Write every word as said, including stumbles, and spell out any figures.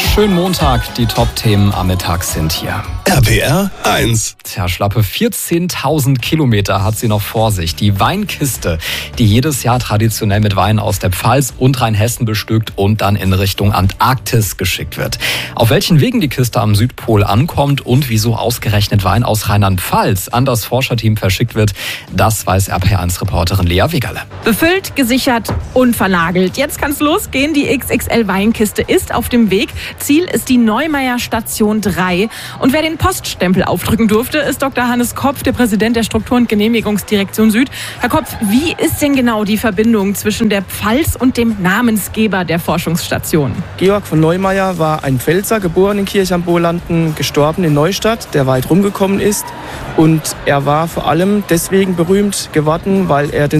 Schönen Montag, die Top-Themen am Mittag sind hier. R P R eins. Tja, schlappe vierzehntausend Kilometer hat sie noch vor sich. Die Weinkiste, die jedes Jahr traditionell mit Wein aus der Pfalz und Rheinhessen bestückt und dann in Richtung Antarktis geschickt wird. Auf welchen Wegen die Kiste am Südpol ankommt und wieso ausgerechnet Wein aus Rheinland-Pfalz an das Forscherteam verschickt wird, das weiß R P R eins-Reporterin Lea Wigerle. Befüllt, gesichert und vernagelt. Jetzt kann's losgehen. Die X X L-Weinkiste ist auf dem Weg. Ziel ist die Neumeier Station drei. Und wer den Poststempel aufdrücken durfte, ist Doktor Hannes Kopf, der Präsident der Struktur- und Genehmigungsdirektion Süd. Herr Kopf, wie ist denn genau die Verbindung zwischen der Pfalz und dem Namensgeber der Forschungsstation? Georg von Neumeier war ein Pfälzer, geboren in Kirch am Bohrlanden, gestorben in Neustadt, der weit rumgekommen ist. Und er war vor allem deswegen berühmt geworden, weil er den